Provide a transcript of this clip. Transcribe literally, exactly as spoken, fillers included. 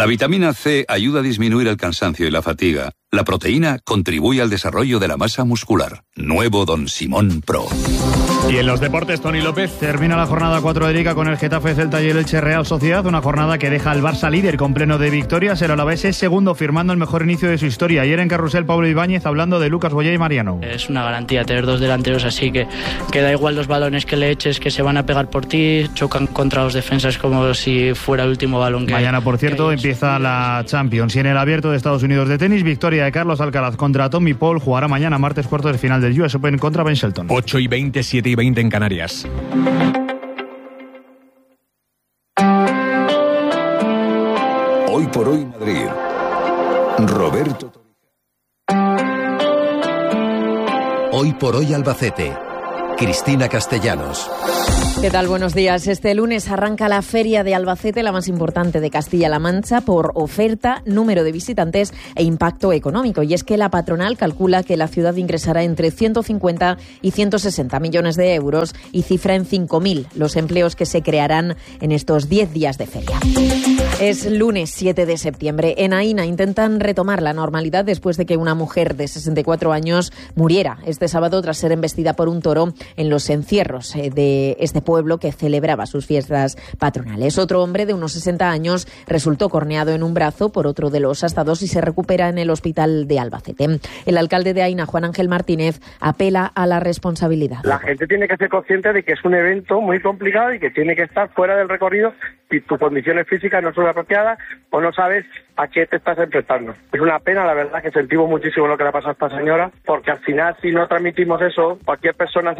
La vitamina C ayuda a disminuir el cansancio y la fatiga. La proteína contribuye al desarrollo de la masa muscular. Nuevo Don Simón Pro. Y en los deportes, Toni López. Termina la jornada cuatro de Liga con el Getafe, Celta y el Elche Real Sociedad. Una jornada que deja al Barça líder con pleno de victorias. El Alavés es segundo, firmando el mejor inicio de su historia. Ayer en Carrusel, Pablo Ibáñez hablando de Lucas Boyé y Mariano. Es una garantía tener dos delanteros así, que, que da igual los balones que le eches, que se van a pegar por ti, chocan contra los defensas como si fuera el último balón que Mañana, por cierto, que empieza la Champions. Y en el Abierto de Estados Unidos de tenis, victoria de Carlos Alcaraz contra Tommy Paul. Jugará mañana, martes, cuartos de final del U S Open contra Ben Shelton. ocho y veinte, siete y veinte en Canarias. Hoy por hoy Madrid. Roberto. Hoy por hoy Albacete. Cristina Castellanos. ¿Qué tal? Buenos días. Este lunes arranca la Feria de Albacete, la más importante de Castilla-La Mancha, por oferta, número de visitantes e impacto económico. Y es que la patronal calcula que la ciudad ingresará entre ciento cincuenta y ciento sesenta millones de euros y cifra en cinco mil los empleos que se crearán en estos diez días de feria. Es lunes siete de septiembre. En Aína intentan retomar la normalidad después de que una mujer de sesenta y cuatro años muriera este sábado tras ser embestida por un toro en los encierros de este pueblo que celebraba sus fiestas patronales. Otro hombre de unos sesenta años resultó corneado en un brazo por otro de los astados y se recupera en el hospital de Albacete. El alcalde de Aína, Juan Ángel Martínez, apela a la responsabilidad. La gente tiene que ser consciente de que es un evento muy complicado y que tiene que estar fuera del recorrido si tus condiciones físicas no son apropiadas o no sabes a qué te estás enfrentando. Es una pena, la verdad, que sentimos muchísimo lo que le ha pasado a esta señora, porque al final, si no transmitimos eso, cualquier persona